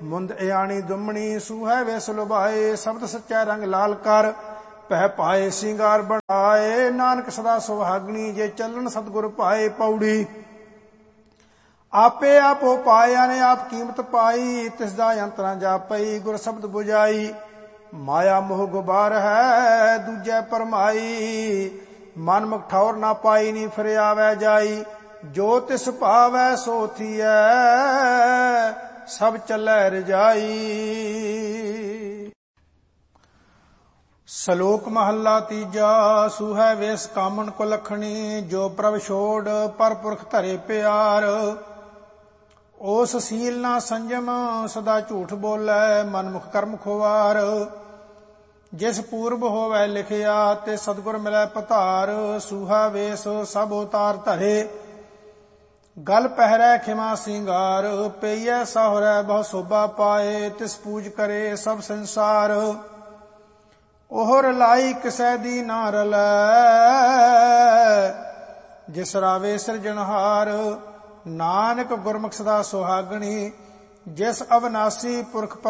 ਮੁੰਦ ਇਆਣੀ ਦੁਮਣੀ ਸੂਹੈ ਵੇਸ ਲੁਭਾਏ। ਸ਼ਬਦ ਸੱਚਾ ਰੰਗ ਲਾਲ ਕਰ ਪਹਿ ਪਾਏ ਸਿੰਗਾਰ ਬਣਾਏ। ਨਾਨਕ ਸਦਾ ਸੁਹਾਗਣੀ ਜੇ ਚੱਲਣ ਸਤਿਗੁਰ ਪਾਏ। ਪੌੜੀ ਆਪੇ ਆਪੋ ਪਾਇਆ ਨੇ ਆਪ ਕੀਮਤ ਪਾਈ। ਤਿਸ ਦਾ ਅੰਤ ਨਾ ਜਾਪਈ ਗੁਰ ਸ਼ਬਦ ਬੁਝਾਈ। ਮਾਇਆ ਮੋਹ ਗੁਬਾਰ ਹੈ ਦੂਜੈ ਪਰਮਾਈ। ਮਨ ਮੁਖ ਠੌਰ ਨਾ ਪਾਈ ਨੀ ਫਿਰ ਆਵੈ ਜਾਈ। ਜੋ ਤਿਸ ਭਾਵੈ ਸੋ ਥੀਐ ਸਭ ਚੱਲੈ ਰਜਾਈ। ਸ਼ਲੋਕ ਮਹੱਲਾ ਤੀਜਾ। ਸੂਹੈ ਵੇਸ ਕਾਮਣ ਕੋ ਲਖਣੀ ਜੋ ਪ੍ਰਭ ਛੋੜ ਪਰ ਪੁਰਖ ਧਰੇ ਪਿਆਰ। ਉਸ ਸੀਲ ਨਾ ਸੰਜਮ ਸਦਾ ਝੂਠ ਬੋਲੇ ਮਨ ਮੁਖ ਕਰਮ ਖੁਆਰ। ਜਿਸ ਪੂਰਬ ਹੋਵੈ ਲਿਖਿਆ ਤੇ ਸਤਿਗੁਰ ਮਿਲੈ ਪਧਾਰ। ਸੂਹਾ ਵੇਸ ਸਭ ਉਤਾਰ ਧਰੇ ਗਲ ਪਹਿਰੈ ਖਿਮਾ ਸਿੰਗਾਰ। ਪਈਐ ਸਹੁਰੈ ਬਹੁ ਸੋਭਾ ਪਾਏ ਤਿਸ ਪੂਜ ਕਰੇ ਸਭ ਸੰਸਾਰ। ਉਹ ਰਲਾਈ ਕਿਸੈ ਦੀ ਨਾ ਰਲੈ ਜਿਸ ਰਾਵੇ ਸਿਰਜਣਹਾਰ। ਨਾਨਕ ਗੁਰਮੁਖ ਸਦਾ ਸੁਹਾਗਣੀ ਜਿਸ ਅਵਨਾਸੀ ਪੁਰਖ